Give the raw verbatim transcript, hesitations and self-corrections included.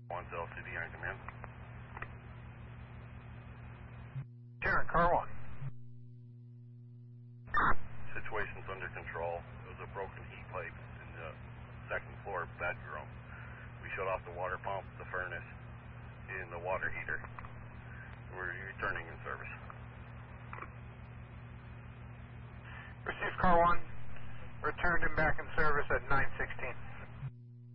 One L C D on command. Sharon, car one. Situation's under control. There was a broken heat pipe in the second floor bedroom. We shut off the water pump, the furnace, and the water heater. We're returning in service. Received car one. Returned him back in service at nine sixteen.